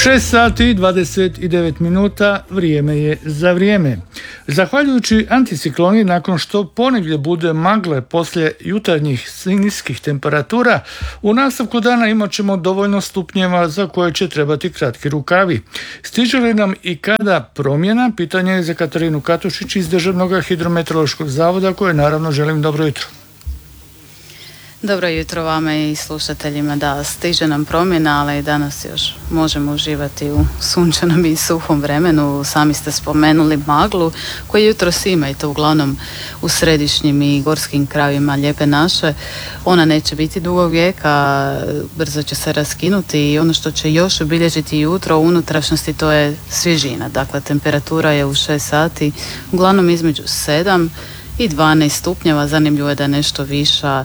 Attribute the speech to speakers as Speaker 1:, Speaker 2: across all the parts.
Speaker 1: 6 sati 29 minuta, vrijeme je za vrijeme. Zahvaljujući anticikloni, nakon što ponegdje bude magle poslije jutarnjih niskih temperatura, u nastavku dana imat ćemo dovoljno stupnjeva za koje će trebati kratki rukavi. Stiže li nam i kada promjena? Pitanje je za Katarinu Katušić iz Državnog hidrometeorološkog zavoda, koje naravno želim dobro jutro.
Speaker 2: Dobro jutro vama i slušateljima. Da, stiže nam promjena, ali i danas još možemo uživati u sunčanom i suhom vremenu. Sami ste spomenuli maglu koju jutros ima, i to uglavnom u središnjim i gorskim krajevima Lijepe naše. Ona neće biti dugog vijeka, brzo će se raskinuti, i ono što će još obilježiti jutro u unutrašnjosti, to je svježina. Dakle, temperatura je u 6 sati uglavnom između 7 i 12 stupnjeva. Zanimljivo je da je nešto viša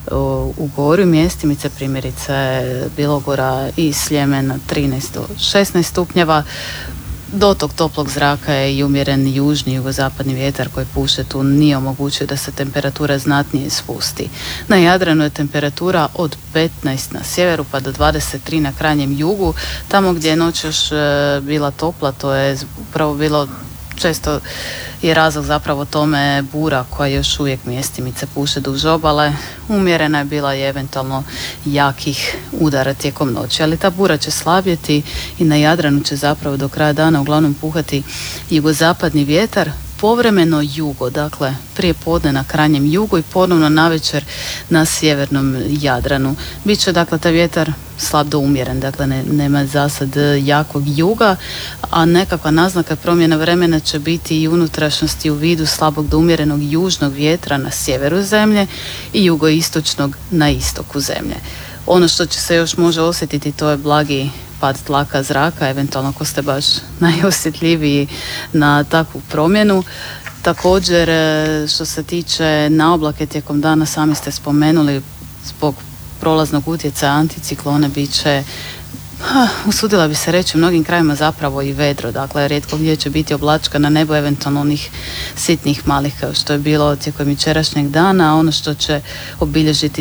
Speaker 2: u Gorju, mjestimice, primjerice Bilogora i Sljemena 13 do 16 stupnjeva. Dotok toplog zraka je i umjeren južni jugozapadni vjetar koji puše tu nije omogućio da se temperatura znatnije spusti. Na Jadranu je temperatura od 15 na sjeveru pa do 23 na krajnjem jugu. Tamo gdje je noć još bila topla, to je upravo bilo često je razlog zapravo tome bura koja još uvijek mjestimice puše duž obale. Umjerena je bila i eventualno jakih udara tijekom noći, ali ta bura će slabjeti i na Jadranu će zapravo do kraja dana uglavnom puhati jugozapadni vjetar, povremeno jugo, dakle prije podne na krajnjem jugu i ponovno navečer na sjevernom Jadranu. Biće dakle taj vjetar slab do umjeren, dakle nema za sad jakog juga, a nekakva naznaka promjena vremena će biti i unutrašnjosti u vidu slabog do umjerenog južnog vjetra na sjeveru zemlje i jugoistočnog na istoku zemlje. Ono što će se još može osjetiti, to je blagi pad tlaka zraka, eventualno ako ste baš najosjetljiviji na takvu promjenu. Također, što se tiče na oblake tijekom dana, sami ste spomenuli, zbog prolaznog utjecaja anticiklone bit će, usudila bi se reći, u mnogim krajima zapravo i vedro, dakle rijetko gdje će biti oblačka na nebu, eventualno onih sitnih malih kao što je bilo tijekom jučerašnjeg dana, a ono što će obilježiti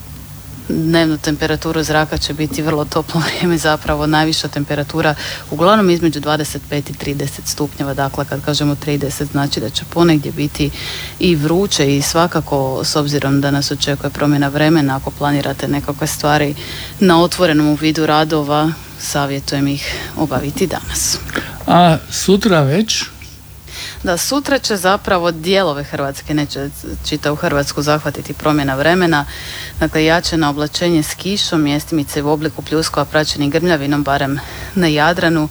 Speaker 2: dnevnu temperaturu zraka će biti vrlo toplo vrijeme, zapravo najviša temperatura uglavnom između 25 i 30 stupnjeva, dakle kad kažemo 30 znači da će ponegdje biti i vruće, i svakako s obzirom da nas očekuje promjena vremena, ako planirate nekakve stvari na otvorenom u vidu radova, savjetujem ih obaviti danas.
Speaker 1: A sutra već?
Speaker 2: Da, sutra će zapravo dijelove Hrvatske, neće čitavu Hrvatsku zahvatiti promjena vremena. Dakle, jače na oblačenje s kišom, mjestimice u obliku pljuskova praćeni grmljavinom, barem na Jadranu,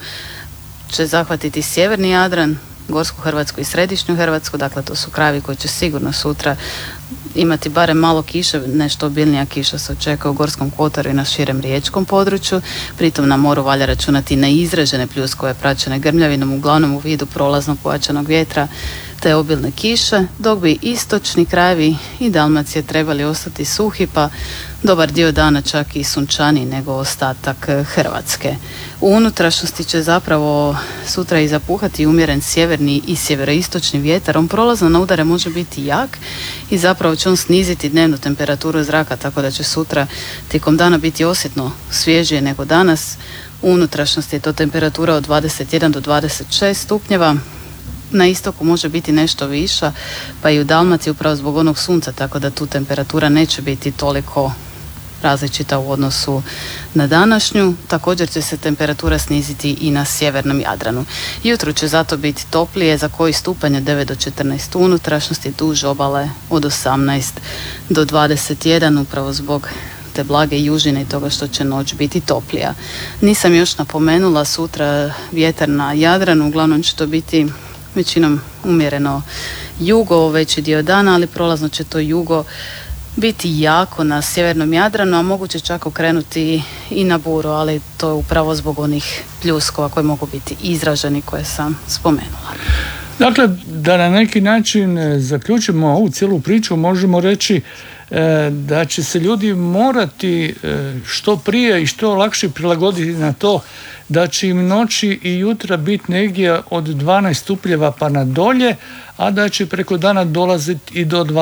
Speaker 2: će zahvatiti sjeverni Jadran, Gorsku Hrvatsku i Središnju Hrvatsku. Dakle, to su krajevi koji će sigurno sutra imati barem malo kiše, nešto obilnija kiša se očekuje u Gorskom kotaru i na širem riječkom području. Pritom na moru valja računati na izražene pljuskove praćene grmljavinom, uglavnom u vidu prolaznog pojačanog vjetra te obilne kiše, dok bi istočni krajevi i Dalmacije trebali ostati suhi, pa dobar dio dana čak i sunčaniji nego ostatak Hrvatske. U unutrašnjosti će zapravo sutra i zapuhati umjeren sjeverni i sjeveroistočni vjetar. On prolazno na udare može biti jak i zapravo će on sniziti dnevnu temperaturu zraka, tako da će sutra tijekom dana biti osjetno svježije nego danas. U unutrašnjosti je to temperatura od 21 do 26 stupnjeva. Na istoku može biti nešto viša, pa i u Dalmaciji upravo zbog onog sunca, tako da tu temperatura neće biti toliko različita u odnosu na današnju. Također će se temperatura sniziti i na sjevernom Jadranu. Jutro će zato biti toplije, za koji stupanj od 9 do 14 u unutrašnjosti, duž obale od 18 do 21, upravo zbog te blage južine i toga što će noć biti toplija. Nisam još napomenula sutra vjetar na Jadranu, uglavnom će to biti većinom umjereno jugo veći dio dana, ali prolazno će to jugo biti jako na sjevernom Jadranu, a moguće čak okrenuti i na buru, ali to je upravo zbog onih pljuskova koji mogu biti izraženi koje sam spomenula.
Speaker 1: Dakle, da na neki način zaključimo ovu cijelu priču, možemo reći da će se ljudi morati što prije i što lakše prilagoditi na to da će im noći i jutra biti negdje od 12 stupnjeva pa na dolje, a da će preko dana dolaziti i do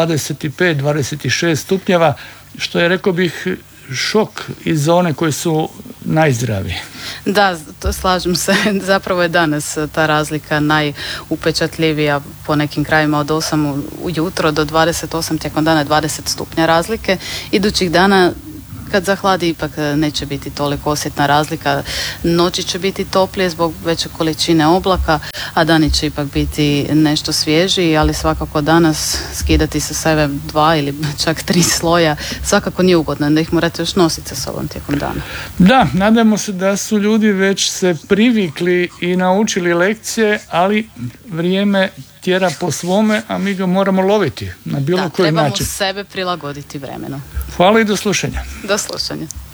Speaker 1: 25-26 stupnjeva, što je, rekao bih, šok i za one koji su najzdraviji.
Speaker 2: Da, to slažem se. Zapravo je danas ta razlika najupečatljivija po nekim krajima od 8 ujutro do 28 tijekom dana, 20 stupnja razlike. Idućih dana kad zahladi ipak neće biti toliko osjetna razlika. Noći će biti toplije zbog veće količine oblaka, a dani će ipak biti nešto svježiji, ali svakako danas skidati sa sebe 2 ili čak 3 sloja svakako nije ugodno, da ih morate još nositi sa sobom tijekom dana.
Speaker 1: Da, nadamo se da su ljudi već se privikli i naučili lekcije, ali vrijeme tjera po svome, a mi ga moramo loviti na bilo koji način.
Speaker 2: Trebamo sebe prilagoditi vremenu.
Speaker 1: Hvala i do slušanja.
Speaker 2: Do slušanja.